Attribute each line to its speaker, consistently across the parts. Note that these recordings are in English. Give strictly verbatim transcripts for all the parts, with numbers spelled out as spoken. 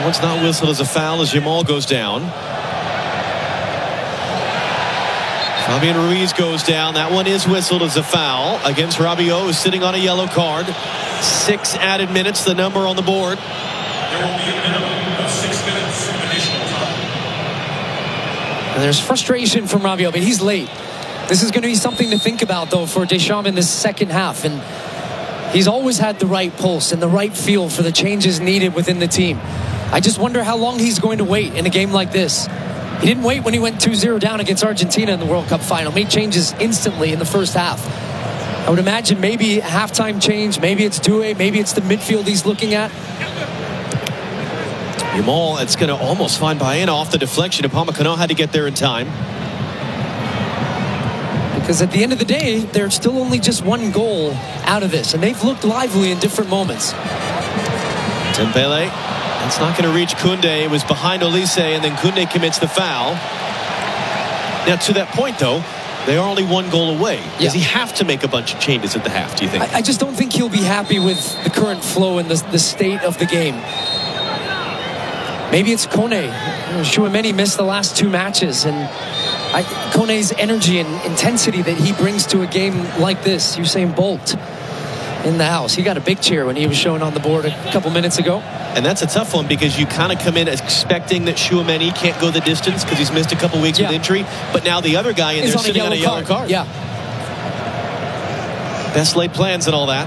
Speaker 1: one's not whistled as a foul as Yamal goes down. Fabian Ruiz goes down. That one is whistled as a foul against Rabiot, who's sitting on a yellow card. Six added minutes, the number on the board.
Speaker 2: There will be a minimum of six minutes of additional time.
Speaker 3: And there's frustration from Rabiot, but he's late. This is going to be something to think about, though, for Deschamps in this second half. And he's always had the right pulse and the right feel for the changes needed within the team. I just wonder how long he's going to wait in a game like this. He didn't wait when he went two zero down against Argentina in the World Cup final. Made changes instantly in the first half. I would imagine maybe a halftime change. Maybe it's Doué. Maybe it's the midfield he's looking at.
Speaker 1: Yamal, it's going to almost find Baena off the deflection. Upamecano had to get there in time.
Speaker 3: Because at the end of the day, there's still only just one goal out of this. And they've looked lively in different moments.
Speaker 1: Dembele. It's not going to reach Koundé. It was behind Olise, and then Koundé commits the foul. Now, to that point, though, they are only one goal away.
Speaker 3: Yeah.
Speaker 1: Does he have to make a bunch of changes at the half, do you think?
Speaker 3: I, I just don't think he'll be happy with the current flow and the, the state of the game. Maybe it's Kone. Tchouaméni missed the last two matches, and I, Kone's energy and intensity that he brings to a game like this, Usain Bolt in the house. He got a big cheer when he was shown on the board a couple minutes ago.
Speaker 1: And that's a tough one because you kind of come in expecting that Tchouaméni can't go the distance because he's missed a couple weeks yeah. with injury. But now the other guy in there sitting on a yellow card.
Speaker 3: Yeah.
Speaker 1: Best laid plans and all that.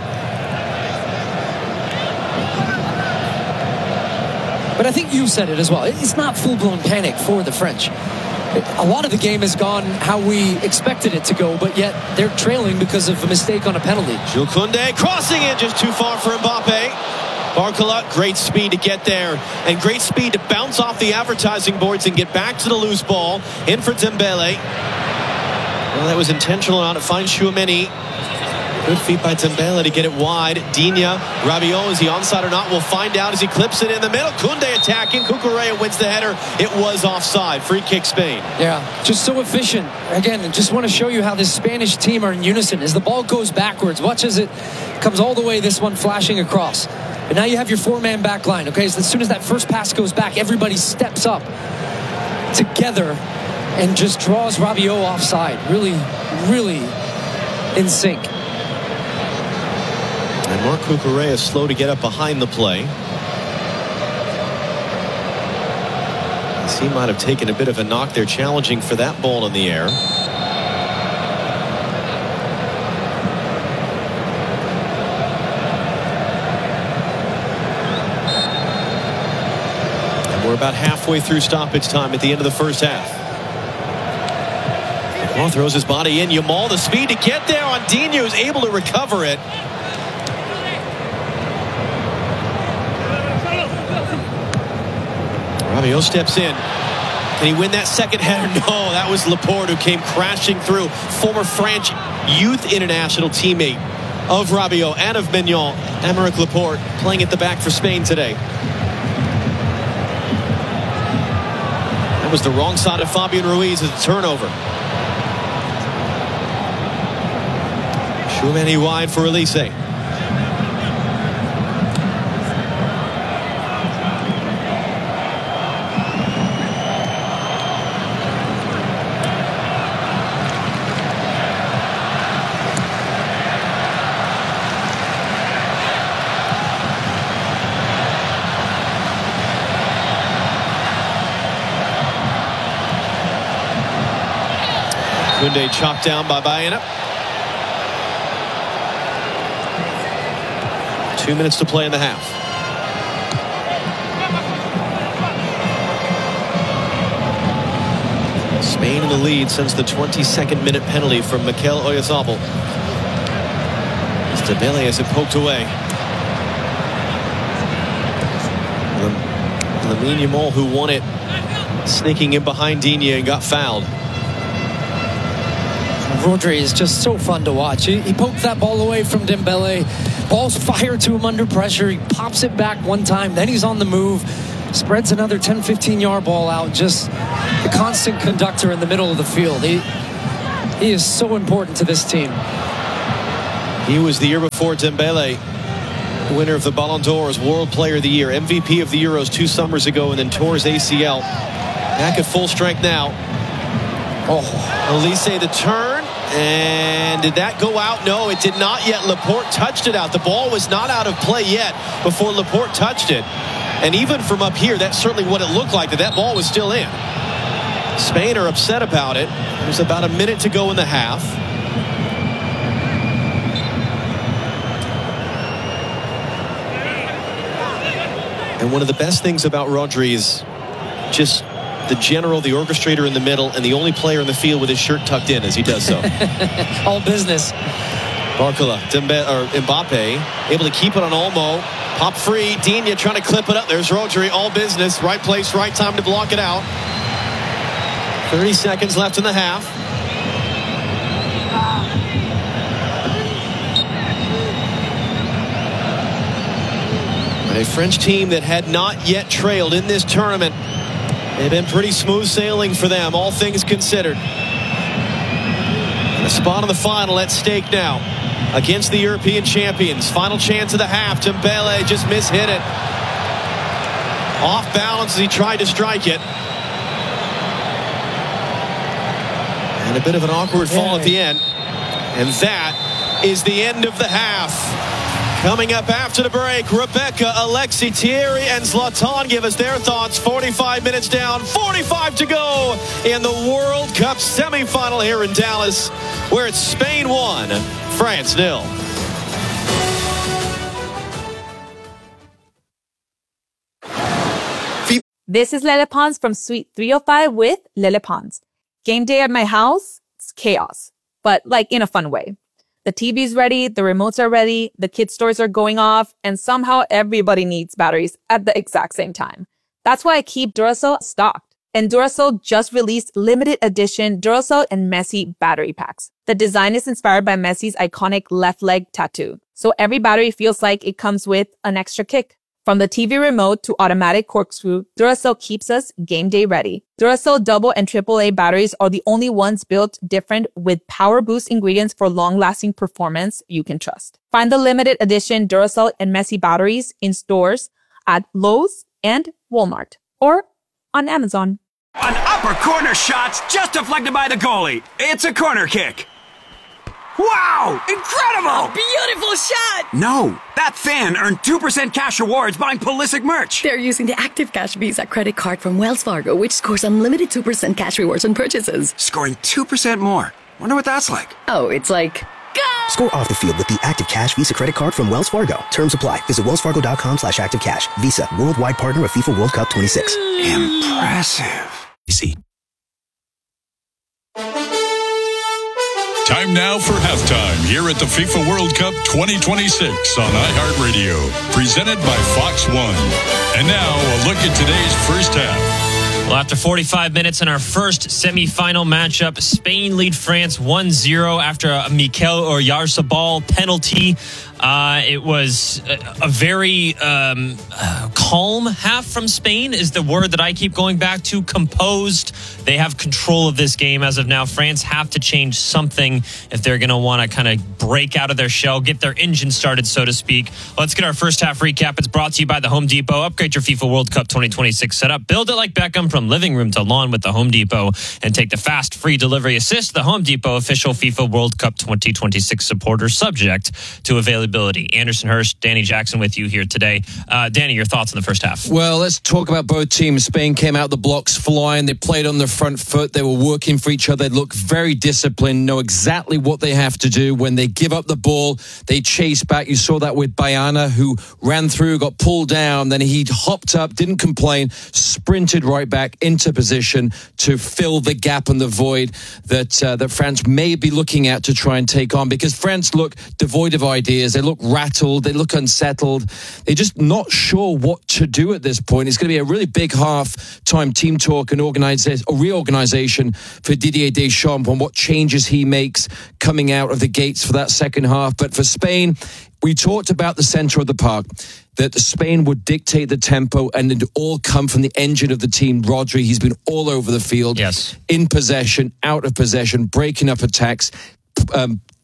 Speaker 3: But I think you said it as well. It's not full-blown panic for the French. A lot of the game has gone how we expected it to go, but yet they're trailing because of a mistake on a penalty.
Speaker 1: Jules Koundé crossing it just too far for Mbappe. Barcola, great speed to get there and great speed to bounce off the advertising boards and get back to the loose ball. In for Dembele. Well, that was intentional on it. Finds Tchouaméni. Good feet by Dembele to get it wide. Digne, Rabiot, is he onside or not? We'll find out as he clips it in the middle. Koundé attacking. Cucurella wins the header. It was offside. Free kick Spain.
Speaker 3: Yeah, just so efficient. Again, just want to show you how this Spanish team are in unison. As the ball goes backwards, watch as it comes all the way, this one flashing across. But now you have your four-man back line. Okay, so as soon as that first pass goes back, everybody steps up together and just draws Rabiot offside. Really, really in sync.
Speaker 1: And Marc Cucurella is slow to get up behind the play. He might have taken a bit of a knock there, challenging for that ball in the air. And we're about halfway through stoppage time at the end of the first half. Yamal throws his body in. Yamal, the speed to get there on Digne, who's able to recover it. Rabiot steps in. Can he win that second header? No, that was Laporte who came crashing through. Former French youth international teammate of Rabiot and of Mignon. Aymeric Laporte playing at the back for Spain today. That was the wrong side of Fabian Ruiz as a turnover. Tchouaméni wide for Olise. Koundé chopped down by Baena. Two minutes to play in the half. Spain in the lead since the twenty-second minute penalty from Mikel Oyarzabal. Dembele has it poked away. Lamine Yamal, who won it, sneaking in behind Digne and got fouled.
Speaker 3: Rodri is just so fun to watch. He, he poked that ball away from Dembele. Ball's fired to him under pressure. He pops it back one time. Then he's on the move. Spreads another ten, fifteen yard ball out. Just the constant conductor in the middle of the field. He, he is so important to this team.
Speaker 1: He was the year before Dembele winner of the Ballon d'Or, World Player of the Year, M V P of the Euros two summers ago, and then tore his A C L. Back at full strength now. Oh, Elise the turn. And did that go out? No, it did not yet. Laporte touched it out. The ball was not out of play yet before Laporte touched it. And even from up here, that's certainly what it looked like, that that ball was still in. Spain are upset about it. There's about a minute to go in the half. And one of the best things about Rodri is just the general, the orchestrator in the middle, and the only player in the field with his shirt tucked in as he does so.
Speaker 3: All business.
Speaker 1: Barcola, Dembe- or Mbappe, able to keep it on Olmo. Pop free, Digne trying to clip it up. There's Rodri, all business. Right place, right time to block it out. thirty seconds left in the half. But a French team that had not yet trailed in this tournament. They've been pretty smooth sailing for them, all things considered. And a spot in the final at stake now against the European champions. Final chance of the half. Dembele just mishit it. Off balance as he tried to strike it. And a bit of an awkward fall at the end. And that is the end of the half. Coming up after the break, Rebecca, Alexi, Thierry, and Zlatan give us their thoughts. forty-five minutes down, forty-five to go in the World Cup semifinal here in Dallas, where it's Spain one, France nil.
Speaker 4: This is Lele Pons from Suite three oh five with Lele Pons. Game day at my house, it's chaos, but like in a fun way. The T V's ready, the remotes are ready, the kids' toys are going off, and somehow everybody needs batteries at the exact same time. That's why I keep Duracell stocked. And Duracell just released limited edition Duracell and Messi battery packs. The design is inspired by Messi's iconic left leg tattoo. So every battery feels like it comes with an extra kick. From the T V remote to automatic corkscrew, Duracell keeps us game day ready. Duracell double and triple A batteries are the only ones built different with power boost ingredients for long-lasting performance you can trust. Find the limited edition Duracell and Messi batteries in stores at Lowe's and Walmart or on Amazon.
Speaker 5: An upper corner shot just deflected by the goalie. It's a corner kick. Wow! Incredible!
Speaker 6: Beautiful shot!
Speaker 5: No, that fan earned two percent cash rewards buying Pulisic merch.
Speaker 6: They're using the Active Cash Visa credit card from Wells Fargo, which scores unlimited two percent cash rewards on purchases.
Speaker 5: Scoring two percent more. Wonder what that's like.
Speaker 6: Oh, it's like... Go!
Speaker 7: Score off the field with the Active Cash Visa credit card from Wells Fargo. Terms apply. Visit wellsfargo.com slash active cash. Visa, worldwide partner of FIFA World Cup twenty-six.
Speaker 5: Impressive.
Speaker 7: See.
Speaker 2: Time now for halftime here at the FIFA World Cup twenty twenty-six on iHeartRadio, presented by Fox One. And now a look at today's first half.
Speaker 8: Well, after forty-five minutes in our first semifinal matchup, Spain lead France one zero after a Mikel Oyarzabal penalty. Uh, it was a, a very um, uh, calm half from Spain is the word that I keep going back to. Composed. They have control of this game as of now. France have to change something if they're going to want to kind of break out of their shell, get their engine started, so to speak. Let's get our first half recap. It's brought to you by the Home Depot. Upgrade your FIFA World Cup twenty twenty-six setup. Build it like Beckham from living room to lawn with the Home Depot. And take the fast, free delivery assist. The Home Depot official FIFA World Cup twenty twenty-six supporter, subject to availability. Anderson Hurst, Danny Jackson with you here today. Uh, Danny, your thoughts on the first half?
Speaker 9: Well, let's talk about both teams. Spain came out the blocks flying. They played on their front foot. They were working for each other. They look very disciplined, know exactly what they have to do. When they give up the ball, they chase back. You saw that with Bayana, who ran through, got pulled down. Then he hopped up, didn't complain, sprinted right back into position to fill the gap and the void that uh, that France may be looking at to try and take on. Because France look devoid of ideas. They look rattled. They look unsettled. They're just not sure what to do at this point. It's going to be a really big half-time team talk and organization, or reorganization for Didier Deschamps on what changes he makes coming out of the gates for that second half. But for Spain, we talked about the center of the park, that Spain would dictate the tempo and it all come from the engine of the team. Rodri, he's been all over the field,
Speaker 8: yes,
Speaker 9: in possession, out of possession, breaking up attacks, um,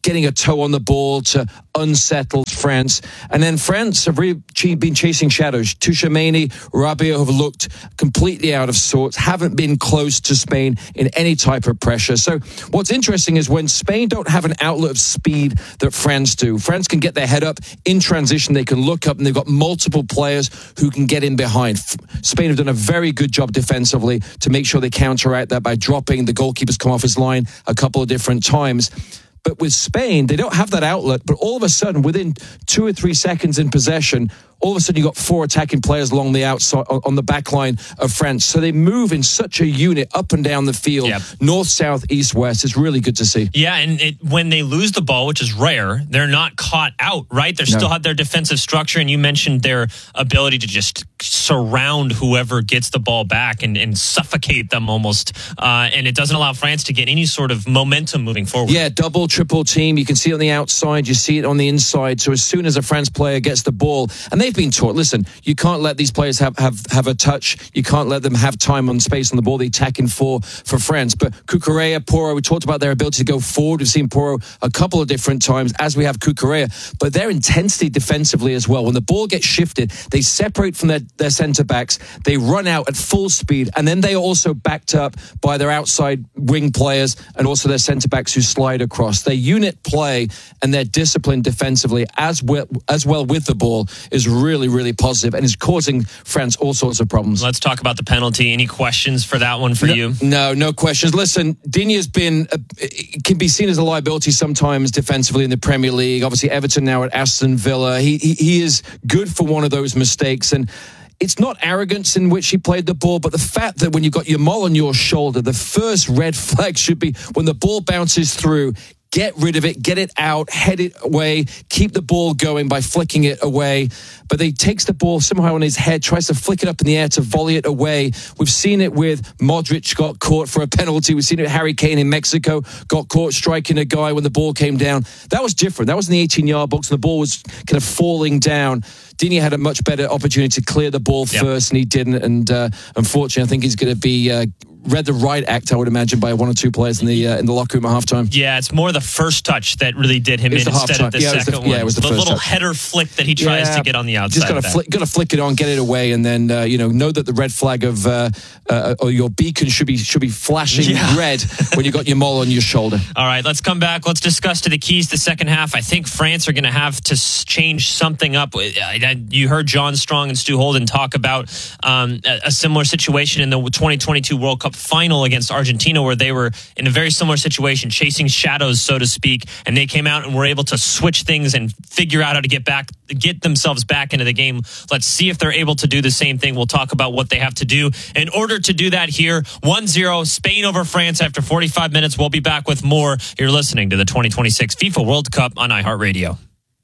Speaker 9: getting a toe on the ball to unsettle France. And then France have really been chasing shadows. Tchouaméni, Rabiot have looked completely out of sorts, haven't been close to Spain in any type of pressure. So what's interesting is when Spain don't have an outlet of speed that France do. France can get their head up in transition. They can look up, and they've got multiple players who can get in behind. Spain have done a very good job defensively to make sure they counteract that by dropping the goalkeepers come off his line a couple of different times. But with Spain, they don't have that outlet, but all of a sudden, within two or three seconds in possession, all of a sudden you've got four attacking players along the outside, on the back line of France. So they move in such a unit up and down the field, yep. north, south, east, west. It's really good to see.
Speaker 8: Yeah, and it, when they lose the ball, which is rare, they're not caught out, right? They no. still have their defensive structure, and you mentioned their ability to just surround whoever gets the ball back and, and suffocate them almost. Uh, and it doesn't allow France to get any sort of momentum moving forward.
Speaker 9: Yeah, double, triple team. You can see it on the outside, you see it on the inside. So as soon as a France player gets the ball, and they They've been taught, listen, you can't let these players have, have, have a touch. You can't let them have time on space on the ball. They attack in four for France. But Cucurella, Porro, we talked about their ability to go forward. We've seen Porro a couple of different times, as we have Cucurella. But their intensity defensively as well. When the ball gets shifted, they separate from their, their centre-backs. They run out at full speed. And then they are also backed up by their outside wing players and also their centre-backs who slide across. Their unit play and their discipline defensively as well, as well with the ball is really, really positive and is causing France all sorts of problems.
Speaker 8: Let's talk about the penalty. Any questions for that one for
Speaker 9: no,
Speaker 8: you?
Speaker 9: No, no questions. Listen, Digne's been, uh, can be seen as a liability sometimes defensively in the Premier League. Obviously, Everton now at Aston Villa. He, he, he is good for one of those mistakes. And it's not arrogance in which he played the ball, but the fact that when you've got your maul on your shoulder, the first red flag should be when the ball bounces through, get rid of it, get it out, head it away, keep the ball going by flicking it away. But he takes the ball somehow on his head, tries to flick it up in the air to volley it away. We've seen it with Modric got caught for a penalty. We've seen it with Harry Kane in Mexico, got caught striking a guy when the ball came down. That was different. That was in the eighteen-yard box, and the ball was kind of falling down. Digne had a much better opportunity to clear the ball yep. first, and he didn't. And uh, unfortunately, I think he's going to be uh, read the right act, I would imagine, by one or two players in the uh, in the locker room at halftime.
Speaker 8: Yeah, it's more the first touch that really did him in
Speaker 9: the
Speaker 8: instead of the
Speaker 9: yeah,
Speaker 8: second
Speaker 9: the,
Speaker 8: one.
Speaker 9: Yeah, it was the,
Speaker 8: the
Speaker 9: first
Speaker 8: little
Speaker 9: touch.
Speaker 8: header flick that he tries
Speaker 9: yeah,
Speaker 8: to get on the outside.
Speaker 9: Just got to flick, got to flick it on, get it away, and then uh, you know know that the red flag of uh, uh, or your beacon should be should be flashing yeah. red when you got your maul on your shoulder.
Speaker 8: All right, let's come back. Let's discuss to the keys to second half. I think France are going to have to change something up. You heard John Strong and Stu Holden talk about um, a similar situation in the twenty twenty-two World Cup final against Argentina, where they were in a very similar situation, chasing shadows, so to speak, and they came out and were able to switch things and figure out how to get back, get themselves back into the game. Let's see if they're able to do the same thing. We'll talk about what they have to do in order to do that here. one zero Spain over France after forty-five minutes. We'll be back with more. You're listening to the twenty twenty-six FIFA World Cup on iHeartRadio.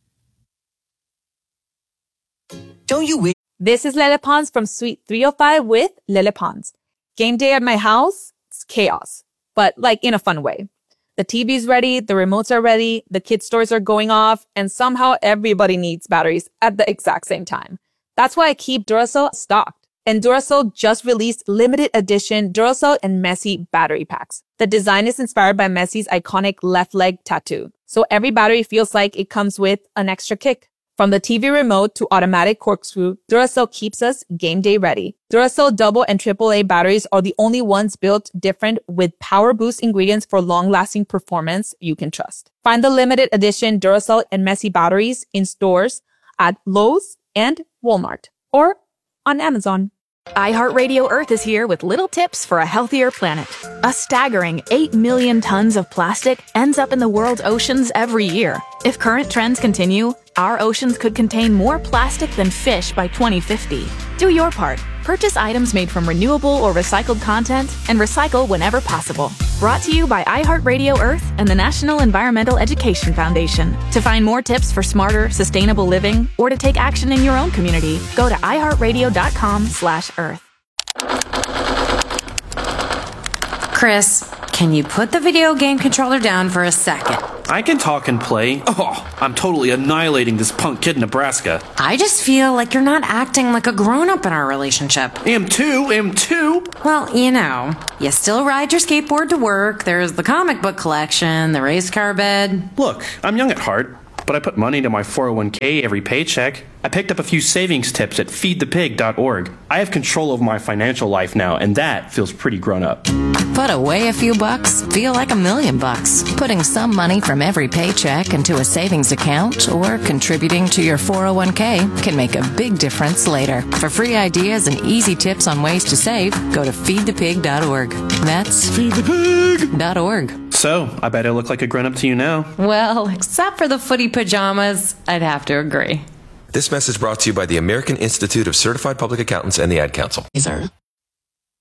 Speaker 4: Don't you wish? This is Lele Pons from Suite three oh five with Lele Pons. Game day at my house, it's chaos, but like in a fun way. The T V's ready, the remotes are ready, the kids' toys are going off, and somehow everybody needs batteries at the exact same time. That's why I keep Duracell stocked. And Duracell just released limited edition Duracell and Messi battery packs. The design is inspired by Messi's iconic left leg tattoo. So every battery feels like it comes with an extra kick. From the T V remote to automatic corkscrew, Duracell keeps us game day ready. Duracell double and triple A batteries are the only ones built different with power boost ingredients for long-lasting performance you can trust. Find the limited edition Duracell and Messi batteries in stores at Lowe's and Walmart or on Amazon.
Speaker 10: iHeartRadio Earth is here with little tips for a healthier planet. A staggering eight million tons of plastic ends up in the world's oceans every year. If current trends continue, our oceans could contain more plastic than fish by twenty fifty. Do your part. Purchase items made from renewable or recycled content and recycle whenever possible. Brought to you by iHeartRadio Earth and the National Environmental Education Foundation. To find more tips for smarter, sustainable living or to take action in your own community, go to iHeartRadio.com slash earth.
Speaker 11: Chris, can you put the video game controller down for a second? I can talk and play. Oh, I'm totally annihilating this punk kid in Nebraska.
Speaker 12: I just feel like you're not acting like a grown-up in our relationship.
Speaker 11: Am too, am too.
Speaker 12: Well, you know, you still ride your skateboard to work, there's the comic book collection, the race car bed.
Speaker 11: Look, I'm young at heart, but I put money into my four oh one k every paycheck. I picked up a few savings tips at feed the pig dot org. I have control over my financial life now, and that feels pretty grown up.
Speaker 13: Put away a few bucks, feel like a million bucks. Putting some money from every paycheck into a savings account or contributing to your four oh one k can make a big difference later. For free ideas and easy tips on ways to save, go to feed the pig dot org. That's feed the pig dot org.
Speaker 11: So, I bet I look like a grown-up to you now.
Speaker 12: Well, except for the footy pajamas, I'd have to agree.
Speaker 14: This message brought to you by the American Institute of Certified Public Accountants and the Ad Council.
Speaker 13: Sir.